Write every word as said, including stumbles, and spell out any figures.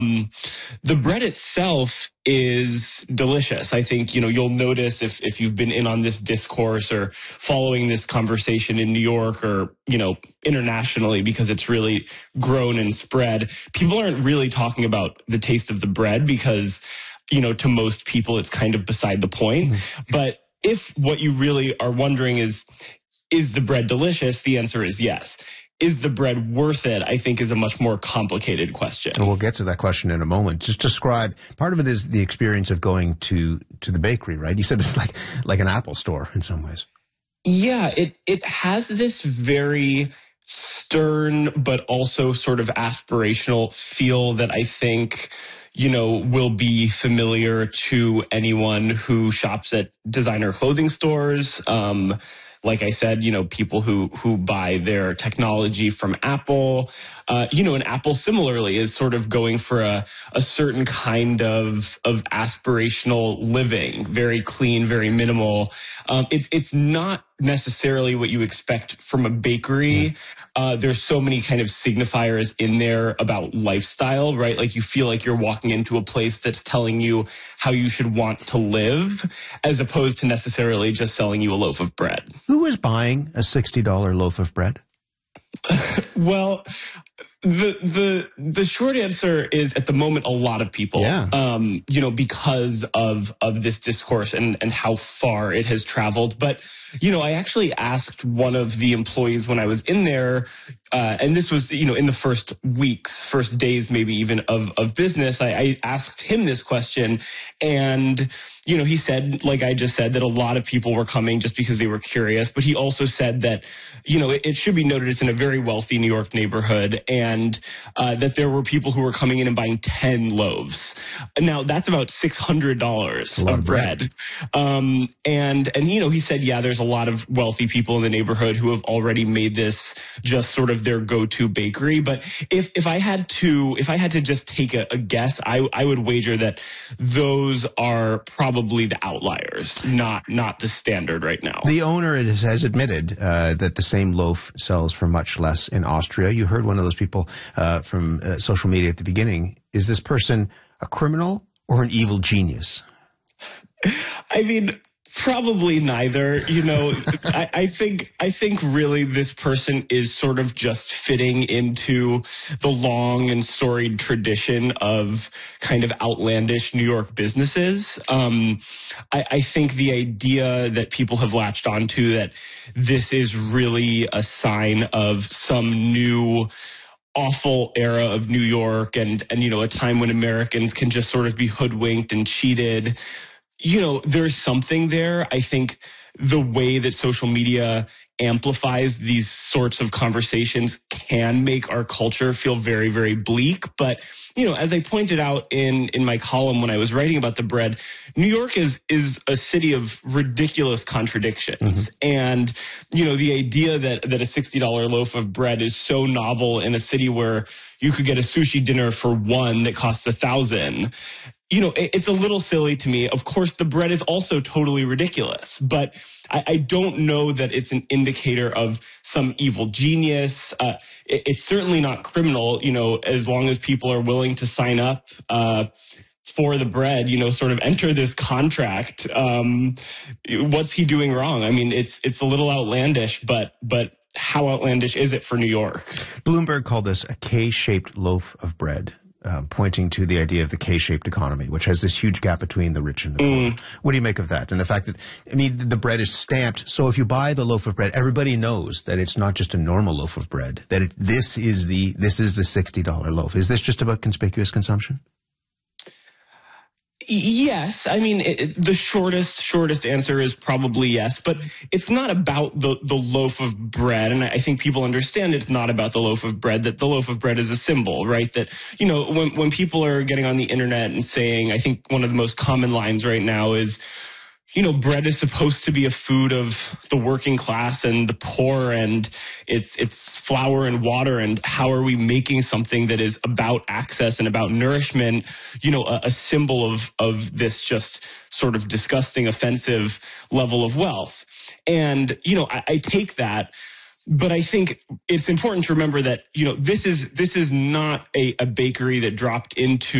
The bread itself is delicious. I think, you know, you'll notice if, if you've been in on this discourse or following this conversation in New York or, you know, internationally, because it's really grown and spread, people aren't really talking about the taste of the bread because, you know, to most people, it's kind of beside the point. Mm-hmm. But if what you really are wondering is, is the bread delicious? The answer is yes. Is the bread worth it? I think is a much more complicated question. And we'll get to that question in a moment. Just describe, part of it is the experience of going to, to the bakery, right? You said it's like, like an Apple store in some ways. Yeah, it, it has this very stern, but also sort of aspirational feel that I think, you know, will be familiar to anyone who shops at designer clothing stores. Um, Like I said, you know, people who, who buy their technology from Apple, uh, you know, and Apple similarly is sort of going for a, a certain kind of, of aspirational living, very clean, very minimal. Um, it's, it's not necessarily what you expect from a bakery. Uh, there's so many kind of signifiers in there about lifestyle, right? Like you feel like you're walking into a place that's telling you how you should want to live, as opposed to necessarily just selling you a loaf of bread. Who is buying a sixty dollar loaf of bread? Well, the the the short answer is at the moment a lot of people. Yeah. Um, you know, because of of this discourse and and how far it has traveled. But you know, I actually asked one of the employees when I was in there, uh, and this was you know in the first weeks, first days, maybe even of of business. I, I asked him this question, and you know, he said, like I just said, that a lot of people were coming just because they were curious. But he also said that, you know, it, it should be noted it's in a very wealthy New York neighborhood, and uh, that there were people who were coming in and buying ten loaves. Now, that's about six hundred dollars of, of bread. bread. Um, and, and, you know, he said, yeah, there's a lot of wealthy people in the neighborhood who have already made this just sort of their go-to bakery. But if, if I had to, if I had to just take a, a guess, I, I would wager that those are probably Probably the outliers, not not the standard right now. The owner has admitted uh, that the same loaf sells for much less in Austria. You heard one of those people uh, from uh, social media at the beginning. Is this person a criminal or an evil genius? I mean, probably neither. You know, I, I think I think really this person is sort of just fitting into the long and storied tradition of kind of outlandish New York businesses. Um, I, I think the idea that people have latched onto that this is really a sign of some new awful era of New York and, and, you know, a time when Americans can just sort of be hoodwinked and cheated. You know, there's something there. I think the way that social media amplifies these sorts of conversations can make our culture feel very, very bleak. But, you know, as I pointed out in, in my column when I was writing about the bread, New York is, is a city of ridiculous contradictions. Mm-hmm. And, you know, the idea that, that a sixty dollar loaf of bread is so novel in a city where you could get a sushi dinner for one that costs a thousand. You know, it's a little silly to me. Of course, the bread is also totally ridiculous, but I, I don't know that it's an indicator of some evil genius. Uh, it, it's certainly not criminal, you know, as long as people are willing to sign up uh, for the bread, you know, sort of enter this contract. Um, what's he doing wrong? I mean, it's it's a little outlandish, but but how outlandish is it for New York? Bloomberg called this a K-shaped loaf of bread. Um, pointing to the idea of the K-shaped economy, which has this huge gap between the rich and the poor. Mm. What do you make of that? And the fact that, I mean, the bread is stamped, so if you buy the loaf of bread, everybody knows that it's not just a normal loaf of bread, that it, this is the this is the sixty dollar loaf. Is this just about conspicuous consumption? Yes. I mean, it, the shortest, shortest answer is probably yes, but it's not about the, the loaf of bread. And I think people understand it's not about the loaf of bread, that the loaf of bread is a symbol, right? That, you know, when, when people are getting on the internet and saying, I think one of the most common lines right now is, you know, bread is supposed to be a food of the working class and the poor, and it's it's flour and water, and how are we making something that is about access and about nourishment, you know, a, a symbol of of this just sort of disgusting, offensive level of wealth. And, you know, I, I take that. but I think it's important to remember that, you know, this is this is not a, a bakery that dropped into